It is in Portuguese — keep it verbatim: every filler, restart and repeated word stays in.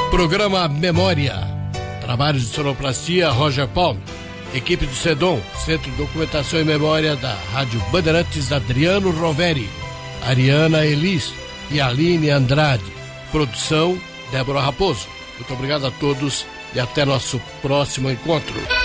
Programa Memória. Trabalhos de sonoplastia Roger Palme. Equipe do Sedom, Centro de Documentação e Memória da Rádio Bandeirantes, Adriano Roveri, Ariana Elis e Aline Andrade. Produção Débora Raposo. Muito obrigado a todos e até nosso próximo encontro.